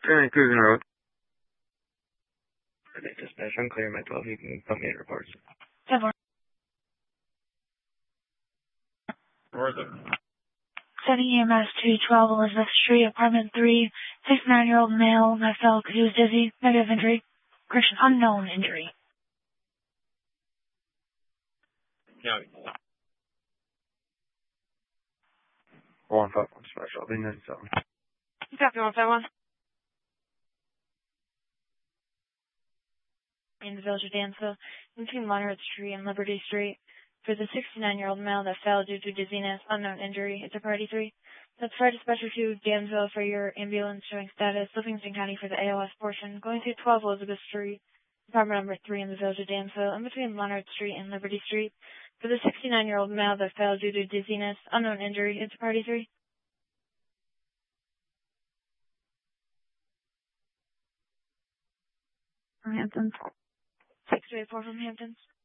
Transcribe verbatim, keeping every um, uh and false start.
Turning Cruising Road. Okay, dispatch, I'm clear, my twelve, you can put me in reports. ten four. Where is it? Setting E M S to twelve Elizabeth Street, apartment three, sixty-nine-year-old male that fell because he was dizzy, negative injury, correction, unknown injury. Yeah. one five one dispatch, I'll be ninety-seven. Copy one five one. In the village of Dansville, between Monroe Street and Liberty Street, for the sixty-nine-year-old male that fell due to dizziness, unknown injury. It's a priority three. That's fire dispatcher to Dansville for your ambulance showing status, Livingston County for the A L S portion, going through twelve Elizabeth Street, apartment number three in the village of Dansville, in between Monroe Street and Liberty Street, for the sixty-nine-year-old male that fell due to dizziness, unknown injury. It's a priority three. From Hamptons. six two eight four from Hamptons.